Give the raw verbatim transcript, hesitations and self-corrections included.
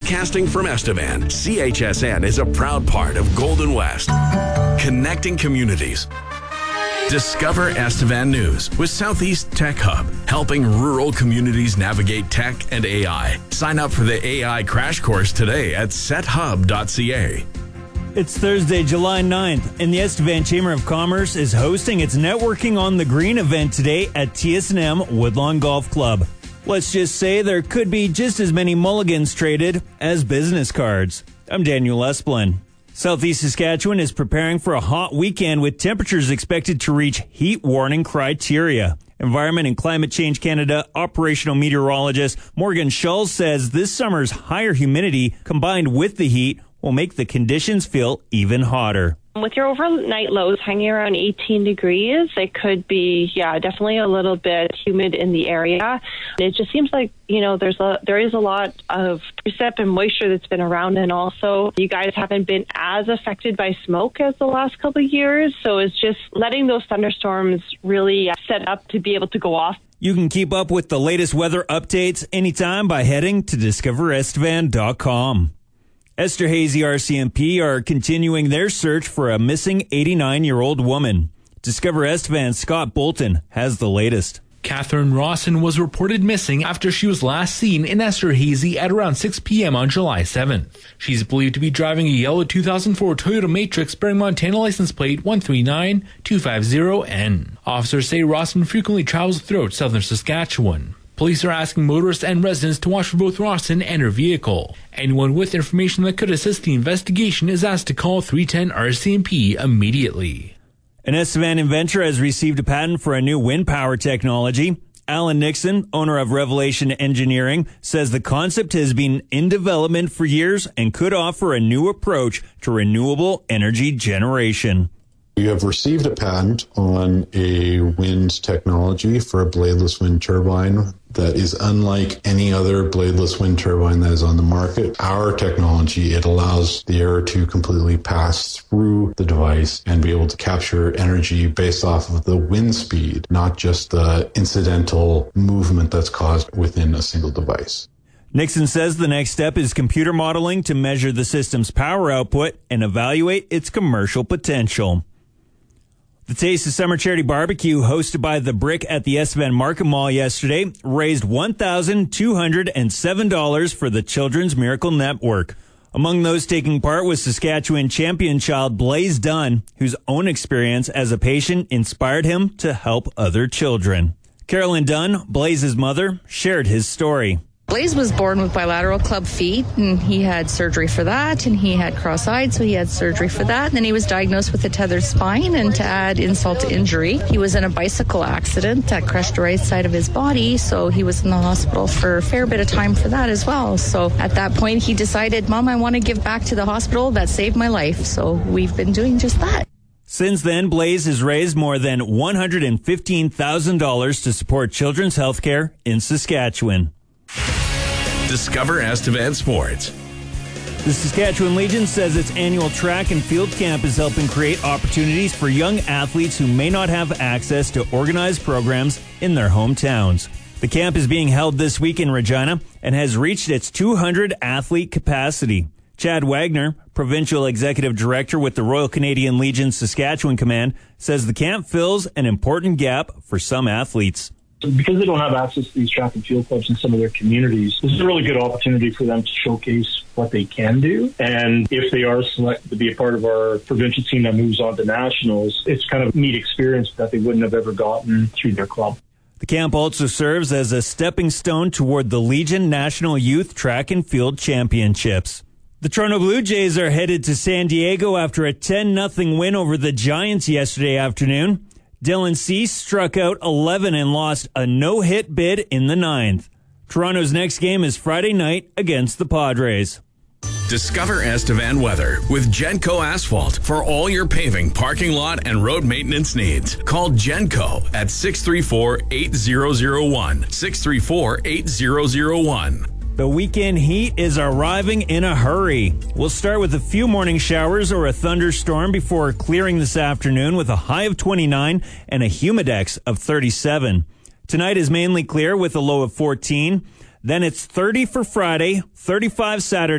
Broadcasting from Estevan, C H S N is a proud part of Golden West. Connecting communities. Discover Estevan News with Southeast Tech Hub, helping rural communities navigate tech and A I. Sign up for the A I crash course today at set hub dot c a. It's Thursday, July ninth, and the Estevan Chamber of Commerce is hosting its Networking on the Green event today at T S and M Woodlawn Golf Club. Let's just say there could be just as many mulligans traded as business cards. I'm Daniel Esplin. Southeast Saskatchewan is preparing for a hot weekend with temperatures expected to reach heat warning criteria. Environment and Climate Change Canada operational meteorologist Morgan Schulz says this summer's higher humidity combined with the heat will make the conditions feel even hotter. With your overnight lows hanging around eighteen degrees, it could be, yeah, definitely a little bit humid in the area. It just seems like, you know, there's a, there is a lot of precip and moisture that's been around, and also you guys haven't been as affected by smoke as the last couple of years. So it's just letting those thunderstorms really set up to be able to go off. You can keep up with the latest weather updates anytime by heading to discover estevan dot com. Esterhazy R C M P are continuing their search for a missing eighty-nine-year-old woman. Discover Estevan's Scott Bolton has the latest. Catherine Rawson was reported missing after she was last seen in Esterhazy at around six p.m. on July seventh. She's believed to be driving a yellow two thousand four Toyota Matrix bearing Montana license plate one three nine two five zero N. Officers say Rawson frequently travels throughout southern Saskatchewan. Police are asking motorists and residents to watch for both Rawson and her vehicle. Anyone with information that could assist the investigation is asked to call three ten R C M P immediately. An Estevan inventor has received a patent for a new wind power technology. Alan Nixon, owner of Revelation Engineering, says the concept has been in development for years and could offer a new approach to renewable energy generation. We have received a patent on a wind technology for a bladeless wind turbine that is unlike any other bladeless wind turbine that is on the market. Our technology, it allows the air to completely pass through the device and be able to capture energy based off of the wind speed, not just the incidental movement that's caused within a single device. Nixon says the next step is computer modeling to measure the system's power output and evaluate its commercial potential. The Taste of Summer Charity Barbecue, hosted by The Brick at the Estevan Market Mall yesterday, raised one thousand two hundred seven dollars for the Children's Miracle Network. Among those taking part was Saskatchewan champion child Blaze Dunn, whose own experience as a patient inspired him to help other children. Carolyn Dunn, Blaze's mother, shared his story. Blaze was born with bilateral club feet, and he had surgery for that, and he had cross-eyed, so he had surgery for that. And then he was diagnosed with a tethered spine, and to add insult to injury, he was in a bicycle accident that crushed the right side of his body, so he was in the hospital for a fair bit of time for that as well. So at that point, he decided, Mom, I want to give back to the hospital that saved my life. So we've been doing just that. Since then, Blaze has raised more than one hundred fifteen thousand dollars to support children's health care in Saskatchewan. Discover Estevan Sports. The Saskatchewan Legion says its annual track and field camp is helping create opportunities for young athletes who may not have access to organized programs in their hometowns. The camp is being held this week in Regina and has reached its two hundred athlete capacity. Chad Wagner, Provincial Executive Director with the Royal Canadian Legion Saskatchewan Command, says the camp fills an important gap for some athletes. Because they don't have access to these track and field clubs in some of their communities, this is a really good opportunity for them to showcase what they can do. And if they are selected to be a part of our provincial team that moves on to nationals, it's kind of a neat experience that they wouldn't have ever gotten through their club. The camp also serves as a stepping stone toward the Legion National Youth Track and Field Championships. The Toronto Blue Jays are headed to San Diego after a ten nothing win over the Giants yesterday afternoon. Dylan Cease struck out eleven and lost a no-hit bid in the ninth. Toronto's next game is Friday night against the Padres. Discover Estevan weather with Genco Asphalt for all your paving, parking lot, and road maintenance needs. Call Genco at six three four, eight zero zero one, six three four, eight zero zero one. The weekend heat is arriving in a hurry. We'll start with a few morning showers or a thunderstorm before clearing this afternoon with a high of twenty-nine and a humidex of thirty-seven. Tonight is mainly clear with a low of fourteen. Then it's thirty for Friday, thirty-five Saturday.